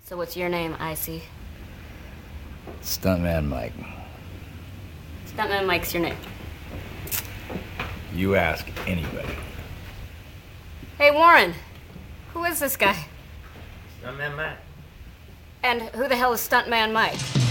So what's your name, Icy? Stuntman Mike. Stuntman Mike's your name. You ask anybody. Hey, Warren. Who is this guy? Stuntman Mike. And who the hell is Stuntman Mike?